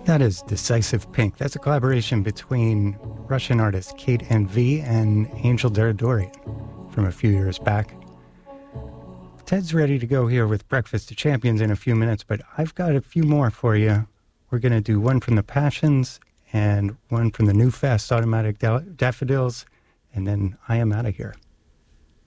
That is Decisive Pink. That's a collaboration between Russian artist Kate NV and Angel Deradorian from a few years back. Ted's ready to go here with Breakfast of Champions in a few minutes, but I've got a few more for you. We're going to do one from the Passions and one from the New Fast Automatic Daffodils, and then I am out of here.